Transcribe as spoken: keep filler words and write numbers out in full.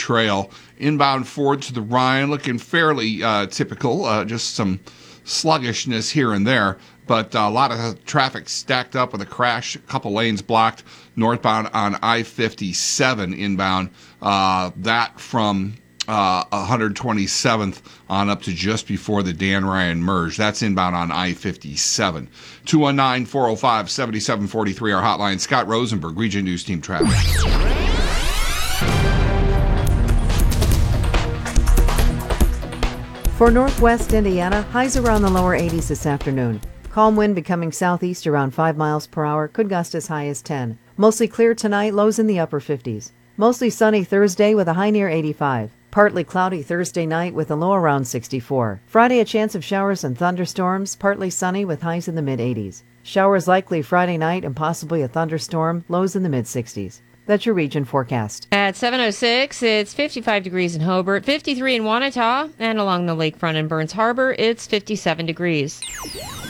Trail. Inbound Ford to the Ryan, looking fairly uh, typical, uh, just some sluggishness here and there. But a lot of traffic stacked up with a crash, a couple lanes blocked northbound on I fifty-seven inbound. Uh, that from uh, one twenty-seventh on up to just before the Dan Ryan merge. That's inbound on I fifty-seven. two one nine, four oh five, seven seven four three, our hotline. Scott Rosenberg, Region News Team Traffic. For northwest Indiana, highs around the lower eighties this afternoon. Calm wind becoming southeast around five miles per hour, could gust as high as ten. Mostly clear tonight, lows in the upper fifties. Mostly sunny Thursday with a high near eighty-five. Partly cloudy Thursday night with a low around sixty-four. Friday, a chance of showers and thunderstorms, partly sunny with highs in the mid-eighties. Showers likely Friday night and possibly a thunderstorm, lows in the mid-sixties. That's your region forecast. At seven oh six, it's fifty-five degrees in Hobart, fifty-three in Wanata, and along the lakefront in Burns Harbor, it's fifty-seven degrees.